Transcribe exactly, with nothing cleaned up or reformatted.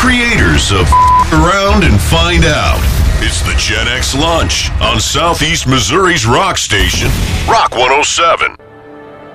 creators of Around and Find Out. It's the Gen X Lunch on Southeast Missouri's rock station, Rock one oh seven.